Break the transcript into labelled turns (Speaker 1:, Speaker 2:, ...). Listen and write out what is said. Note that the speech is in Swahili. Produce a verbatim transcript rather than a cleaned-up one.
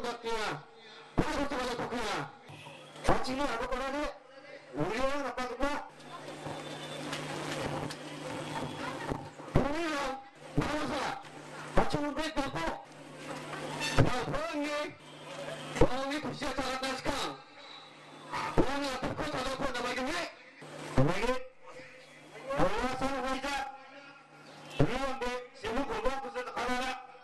Speaker 1: 같구나. 파스포트가 좋구나. 지금 안 오거나 우리와 나빠졌나? 우리랑 나와서 맞추는 데 있고 아, 포항이 포항이 도시가 잘한다.